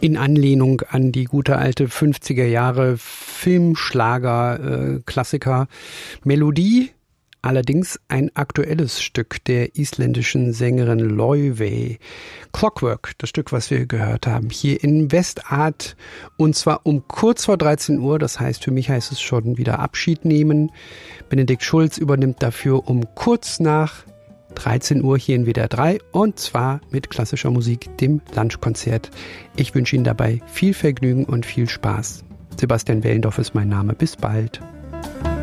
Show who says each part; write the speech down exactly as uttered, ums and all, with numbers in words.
Speaker 1: In Anlehnung an die gute alte fünfziger Jahre Filmschlager, äh, Klassiker Melodie, allerdings ein aktuelles Stück der isländischen Sängerin Laufey. Clockwork, das Stück, was wir gehört haben, hier in Westart, und zwar um kurz vor dreizehn Uhr, das heißt, für mich heißt es schon wieder Abschied nehmen. Benedikt Schulz übernimmt dafür um kurz nach dreizehn Uhr hier in W D R drei, und zwar mit klassischer Musik, dem Lunchkonzert. Ich wünsche Ihnen dabei viel Vergnügen und viel Spaß. Sebastian Wellendorf ist mein Name. Bis bald.